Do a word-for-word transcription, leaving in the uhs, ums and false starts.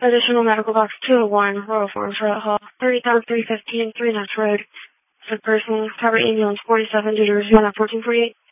Additional medical box two oh one, Royal Farms, Charlotte Hall, thirty thousand three fifteen, Three Nuts Road. Sick person, cover ambulance forty-seven due to receive on fourteen forty-eight.